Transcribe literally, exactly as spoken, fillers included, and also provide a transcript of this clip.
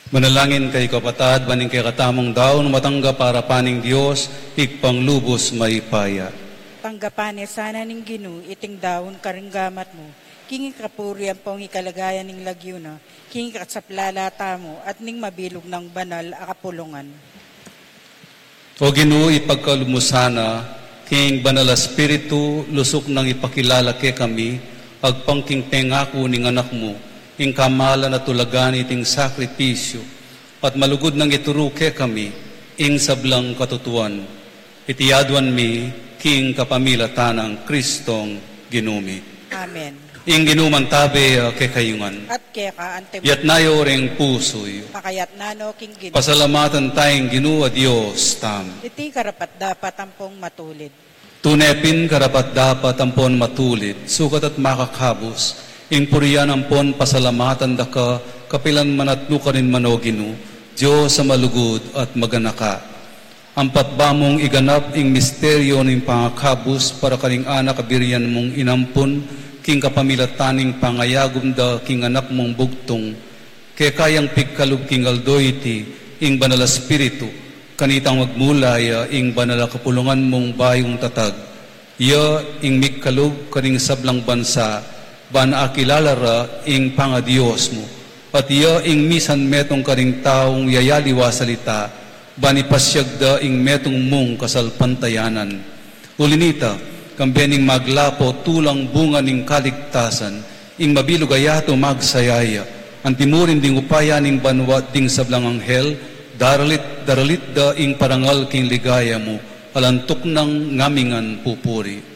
Manalangin kay kapatad, baning kay katamong daon, matangga para paning Diyos, ikpanglubos may paya. Tanggapane sana ning Ginu, iting daon karinggamat mo, kingi kapuri ang pong ikalagayan ning lagyo na, kingi katsaplalata mo, at ning mabilog ng banal akapulungan. O Ginoo, ipagkalumusana, king banal espiritu, lusok nang ipakilala ke kami, agpangking tengako ning anak mo, ing kamala na tulagan iting sakripisyo, at malugod nang ituro ke kami, ing sablang katutuan. Itiadwan mi, king kapamilatan ng Kristong Ginumi. Amen. Ing ginuman tabi uh, ke kayungan. At kaya ka ante mo, Yat nayo ring pusoy. pakayat nano king Ginu, Pasalamatan tayong Ginoo a Dios tam. iti karapat dapat ang pong matulid. Tunepin karapat dapat ampon matulid, sukat at makakabos. Ing puriyan ampon pasalamatan da ka, kapilan manatno ka rin manoginu, Diyos sa malugod at maganaka. Ampat ba mong iganap ing misteryo ng pangakabos para kaning anak kabirian mong inampon, king kapamilataning pangayagum da king anak mong bugtong, kaya kayang pigkalog king aldoyti, ing banal espiritu, kanitang magmulay, ing banal kapulungan mong bayong tatag, iya ing mikkalog kaning sablang bansa, ban akilalara ing pangadiyos mo, at iya ing misan metong karing taong yayaliwa salita, ban ipasyagda ing metong mong kasalpantayanan. Ulinita, kambening maglapo tulang bunga ning kaligtasan, ing mabilog ayato magsayaya, antimurin ding upaya ning banwat ding sablang anghel, daralit daralit da ing parangal king ligaya mo, alantok ng ngamingan pupuri.